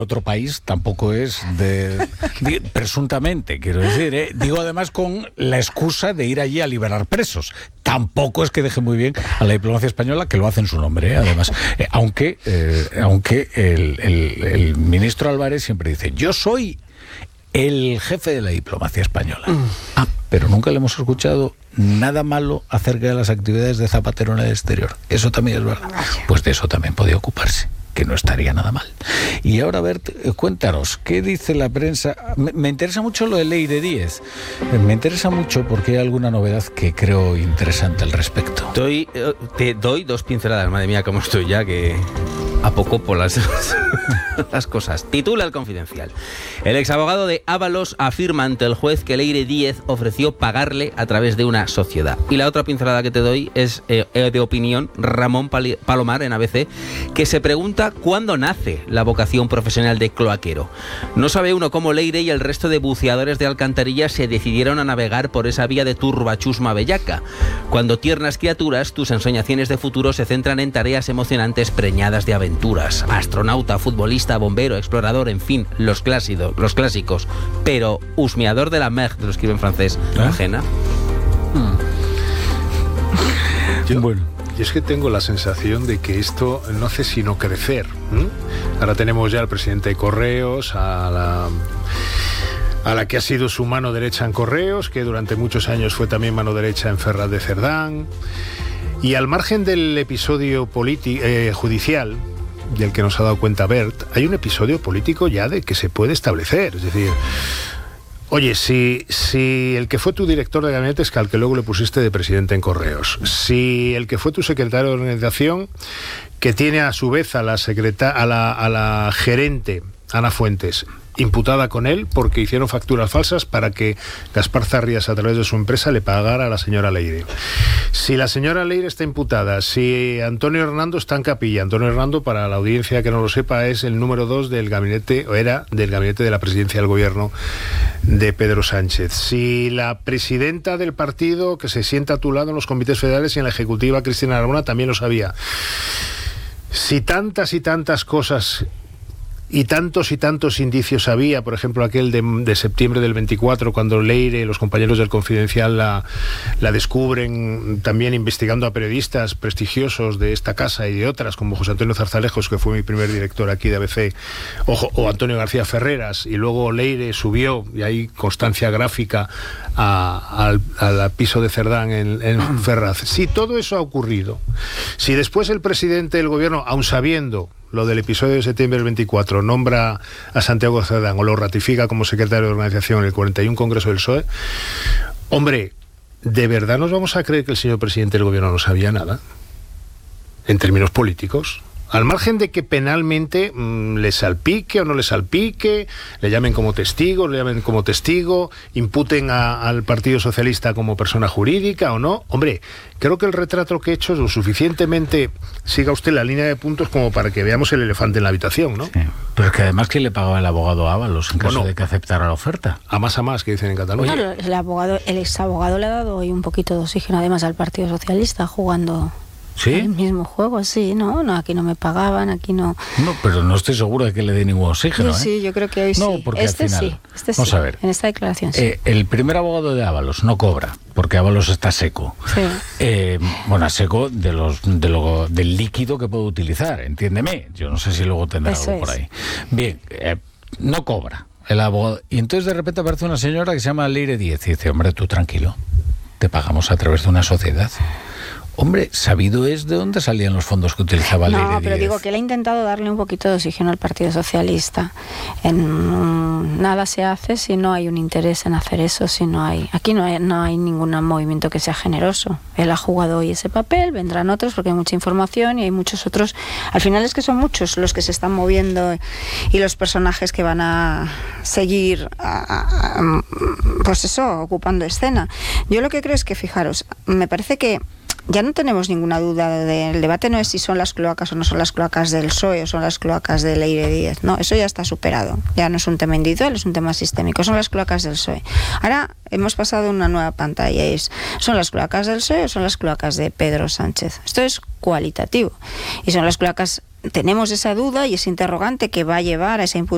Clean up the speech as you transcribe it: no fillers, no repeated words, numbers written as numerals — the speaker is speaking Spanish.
otro país tampoco es presuntamente, quiero decir, digo además con la excusa de ir allí a liberar presos. Tampoco es que deje muy bien a la diplomacia española, que lo hace en su nombre, además. Aunque el ministro Álvarez siempre dice, yo soy el jefe de la diplomacia española. Pero nunca le hemos escuchado nada malo acerca de las actividades de Zapatero en el exterior. Eso también es verdad. Pues de eso también podía ocuparse, que no estaría nada mal. Y ahora, a ver, cuéntanos, ¿qué dice la prensa? Me interesa mucho lo de Leire Díez. Me interesa mucho porque hay alguna novedad que creo interesante al respecto. Te doy dos pinceladas, madre mía, cómo estoy ya, que a poco por las cosas. Titula El Confidencial. El exabogado de Ábalos afirma ante el juez que Leire Díez ofreció pagarle a través de una sociedad. Y la otra pincelada que te doy es de opinión, Ramón Palomar en ABC, que se pregunta cuándo nace la vocación profesional de cloaquero. No sabe uno cómo Leire y el resto de buceadores de alcantarillas se decidieron a navegar por esa vía de turbachusma bellaca. Cuando tiernas criaturas, tus ensoñaciones de futuro se centran en tareas emocionantes preñadas de aventuras. Astronauta, futbolista, bombero, explorador, en fin, los clásicos. Pero husmeador de la mer, lo escribe en francés, ajena. Bueno. Y es que tengo la sensación de que esto no hace sino crecer. Ahora tenemos ya al presidente de Correos, a la que ha sido su mano derecha en Correos, que durante muchos años fue también mano derecha en Ferraz de Cerdán. Y al margen del episodio judicial, del que nos ha dado cuenta Bert, hay un episodio político ya de que se puede establecer. Es decir, oye, si el que fue tu director de gabinete es que al que luego le pusiste de presidente en Correos, si el que fue tu secretario de organización, que tiene a su vez a la gerente Ana Fuentes imputada con él porque hicieron facturas falsas para que Gaspar Zarrías, a través de su empresa, le pagara a la señora Leire. Si la señora Leire está imputada, si Antonio Hernando está en capilla, Antonio Hernando, para la audiencia que no lo sepa, es el número 2 del gabinete, o era del gabinete de la presidencia del gobierno de Pedro Sánchez. Si la presidenta del partido que se sienta a tu lado en los comités federales y en la ejecutiva, Cristina Aragona, también lo sabía. Si tantas y tantas cosas y tantos indicios había, por ejemplo aquel de septiembre del 24, cuando Leire, los compañeros del Confidencial la descubren, también investigando a periodistas prestigiosos de esta casa y de otras, como José Antonio Zarzalejos, que fue mi primer director aquí de ABC, o Antonio García Ferreras, y luego Leire subió, y hay constancia gráfica, al piso de Cerdán en Ferraz. Si todo eso ha ocurrido, si después el presidente del gobierno, aun sabiendo lo del episodio de septiembre del 24, nombra a Santiago Cerdán o lo ratifica como secretario de organización en el 41 Congreso del PSOE, hombre, ¿de verdad nos vamos a creer que el señor presidente del gobierno no sabía nada? En términos políticos. Al margen de que penalmente le salpique o no le salpique, le llamen como testigo, imputen al Partido Socialista como persona jurídica o no, hombre, creo que el retrato que he hecho es lo suficientemente, siga usted la línea de puntos como para que veamos el elefante en la habitación, ¿no? Sí. Pero es que además, ¿quién le pagaba el abogado a Ábalos en caso de que aceptara la oferta? A más, que dicen en Cataluña. Claro, el exabogado le ha dado hoy un poquito de oxígeno además al Partido Socialista jugando... ¿Sí? El mismo juego, sí, no, aquí no me pagaban, aquí no... No, pero no estoy seguro de que le dé ningún oxígeno, Sí, yo creo que hoy no, sí. Porque al final, vamos a ver. En esta declaración sí. El primer abogado de Ábalos no cobra, porque Ábalos está seco. Sí. Seco del líquido que puede utilizar, entiéndeme. Yo no sé si luego tendrá algo por ahí. Bien, no cobra el abogado. Y entonces de repente aparece una señora que se llama Leire Díez y dice, hombre, tú tranquilo, te pagamos a través de una sociedad. Hombre, sabido es de dónde salían los fondos que utilizaba Leire Díez. No, pero digo que él ha intentado darle un poquito de oxígeno al Partido Socialista. Nada se hace si no hay un interés en hacer eso, aquí no hay ningún movimiento que sea generoso. Él ha jugado hoy ese papel, vendrán otros porque hay mucha información y hay muchos otros. Al final es que son muchos los que se están moviendo y los personajes que van a seguir, ocupando escena. Yo lo que creo es que, fijaros, me parece que ya no tenemos ninguna duda del debate, no es si son las cloacas o no son las cloacas del PSOE o son las cloacas de Leire Díez, no, eso ya está superado, ya no es un tema individual, es un tema sistémico, son las cloacas del PSOE. Ahora hemos pasado una nueva pantalla, ¿son las cloacas del PSOE o son las cloacas de Pedro Sánchez? Esto es cualitativo, y son las cloacas, tenemos esa duda y ese interrogante que va a llevar a esa imputación